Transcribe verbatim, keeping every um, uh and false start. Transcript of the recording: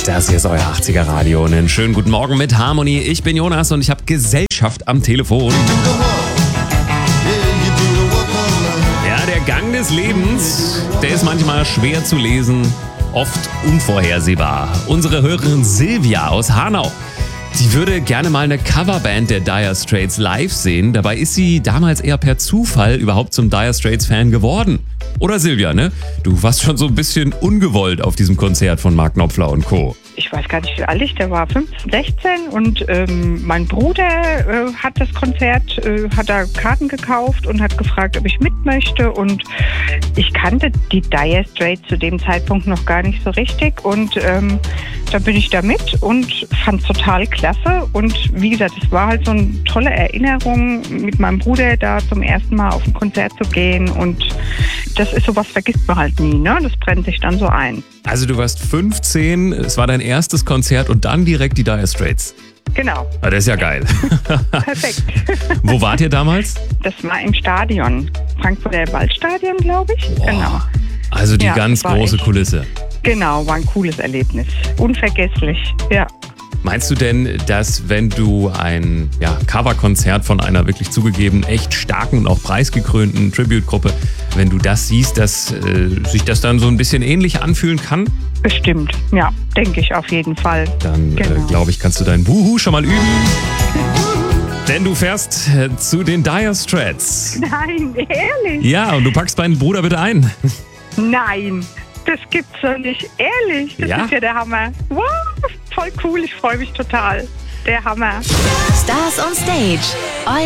Das hier ist euer achtziger-Radio. Einen schönen guten Morgen mit Harmony. Ich bin Jonas und ich habe Gesellschaft am Telefon. Ja, der Gang des Lebens, der ist manchmal schwer zu lesen, oft unvorhersehbar. Unsere Hörerin Silvia aus Hanau, die würde gerne mal eine Coverband der Dire Straits live sehen. Dabei ist sie damals eher per Zufall überhaupt zum Dire Straits-Fan geworden. Oder Silvia, ne? Du warst schon so ein bisschen ungewollt auf diesem Konzert von Mark Knopfler und Co. Ich weiß gar nicht, wie alt ich, der war fünfzehn, sechzehn und ähm, mein Bruder äh, hat das Konzert, äh, hat da Karten gekauft und hat gefragt, ob ich mit möchte, und ich kannte die Dire Straits zu dem Zeitpunkt noch gar nicht so richtig, und ähm, da bin ich da mit und fand es total klasse, und wie gesagt, es war halt so eine tolle Erinnerung, mit meinem Bruder da zum ersten Mal auf ein Konzert zu gehen, und das ist sowas, vergisst man halt nie, ne? Das brennt sich dann so ein. Also du warst fünfzehn, es war dein erstes Konzert und dann direkt die Dire Straits. Genau. Ah, das ist ja geil. Perfekt. Wo wart ihr damals? Das war im Stadion. Frankfurter Waldstadion, glaube ich. Boah. Genau. Also die Ja, ganz war große echt- Kulisse. Genau, war ein cooles Erlebnis. Unvergesslich, ja. Meinst du denn, dass wenn du ein ja, Coverkonzert von einer wirklich zugegeben echt starken und auch preisgekrönten Tribute-Gruppe, wenn du das siehst, dass äh, sich das dann so ein bisschen ähnlich anfühlen kann? Bestimmt, ja, denke ich auf jeden Fall. Dann Genau. äh, glaube ich, kannst du dein Wuhu schon mal üben. Denn du fährst äh, zu den Dire Straits. Nein, ehrlich? Ja, und du packst deinen Bruder bitte ein. Nein, das gibt's doch nicht. Ehrlich, das Ja? ist ja der Hammer. Wow, voll cool, ich freue mich total. Der Hammer. Stars on Stage. Euer